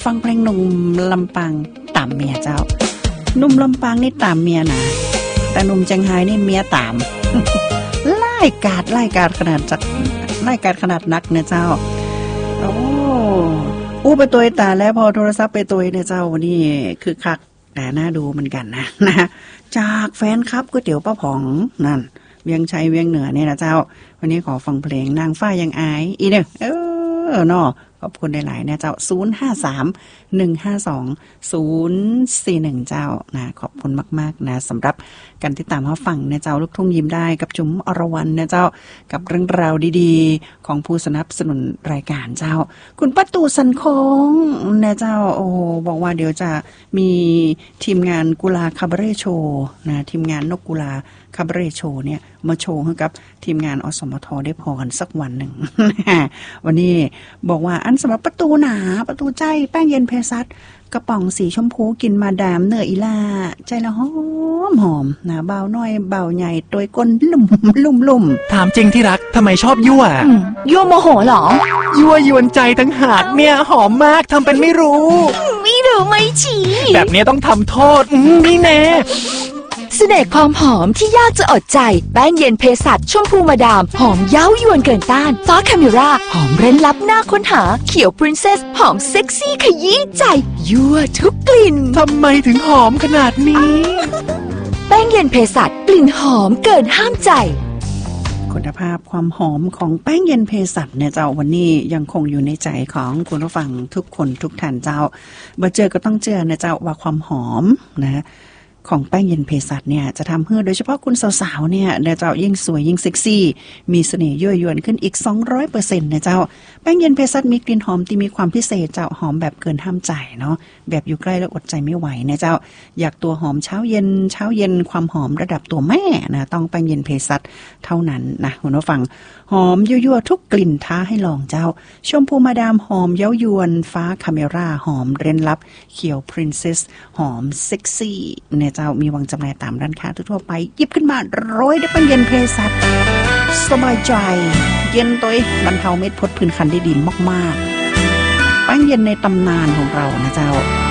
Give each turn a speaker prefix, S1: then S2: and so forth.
S1: ฟังเพลงหนุ่มลำปางตามเมียเจ้าหนุ่มลำปางนี่ตามเมียนะแต่หนุ่มเชียงไฮ้นี่เมียตาม ไล่กาดขนาดจักไล่กาดขนาดนักเนี่ยเจ้าโอ้ไปตัวตาแล้วพอโทรศัพท์ไปตัวเนี่ยเจ้าวันนี้คือคักแต่น่าดูเหมือนกันนะจากแฟนคลับก๋วยเตี๋ยวป้าผ่องนั่นเวียงชัยเวียงเหนือเนี่ยนะเจ้าวันนี้ขอฟังเพลงนางฟ้ายังอายอีเนี่ยเนาะขอบคุณหลายๆเนี่ยเจ้า053-152-041เจ้านะขอบคุณมากๆนะสำหรับการติดตามรับฟังเนี่ยเจ้าลูกทุ่งยิ้มได้กับจุ๋มอรวรรณเนี่ยเจ้ากับเรื่องราวดีๆของผู้สนับสนุนรายการเจ้าคุณป้าตู่สันคงเนี่ยเจ้าโอ้บอกว่าเดี๋ยวจะมีทีมงานกุลาคาบาเร่โชว์นะทีมงานนกกุลาคาบาเร่โชว์เนี่ยมาโชว์ให้กับทีมงานอสมทได้พอกันสักวันหนึ่ง วันนี้บอกว่าอันสำหรับประตูหนาประตูใจแป้งเย็นเพซัสกระป๋องสีชมพูกินมาดามเนื้ออีลาใจละหอมนะเบาน้อยเบาใหญ่ตัวก้นลุ่ม
S2: ถามจริงที่รักทำไมชอบยั่ว
S3: ยั่วโมโหเหรอ
S2: ยั่วยวนใจทั้งหากเนี่ยหอมมากทำเป็นไม่รู้
S3: ไม่ฉี
S2: แบบนี้ต้องทำโทษนี่แน่
S3: เสน่ห์ความหอมที่ยากจะอดใจแป้งเย็นเพสัชชมพูมาดามหอมเย้ายวนเกินต้านฟ้าคาเมราหอมเร้นลับหน้าค้นหาเขียวพรินเซสหอมเซ็กซี่ขยี้ใจยั่วทุกกลิ่น
S2: ทำไมถึงหอมขนาดนี้
S3: แป้งเย็นเพสัชกลิ่นหอมเกินห้ามใจ
S1: คุณภาพความหอมของแป้งเย็นเพสัชเนี่ยเจ้าวันนี้ยังคงอยู่ในใจของคุณผู้ฟังทุกคนทุกท่านเจ้าบ่เจอก็ต้องเจอนะเจ้าว่าความหอมนะของแป้งเย็นเพสัชเนี่ยจะทำให้โดยเฉพาะคุณสาวๆเนี่ยเจ้ายิ่งสวยยิ่งเซ็กซี่มีเสน่ห์ยั่วยวนขึ้นอีก 200% นะเจ้าแป้งเย็นเพสัชมีกลิ่นหอมที่มีความพิเศษเจ้าหอมแบบเกินห้ามใจเนาะแบบอยู่ใกล้แล้วอดใจไม่ไหวนะเจ้าอยากตัวหอมเช้าเย็นความหอมระดับตัวแม่นะต้องแป้งเย็นเพสัชเท่านั้นนะคุณผู้ฟังหอมยั่วๆทุกกลิ่นท้าให้ลองเจ้าชมพูมาดามหอมเย้ายวนฟ้าคาเมราหอมเร้นลับเขียวพรินเซสหอมเซ็กซี่เนี่ยเจ้ามีวางจำหน่ายตามร้านค้าทั่วไปหยิบขึ้นมาโรยด้วยแป้งเย็นเพสัชสบายใจเย็นตัวบรรเทาเม็ดพดผื่นคันได้ดีมากๆแป้งเย็นในตำนานของเรานะเจ้า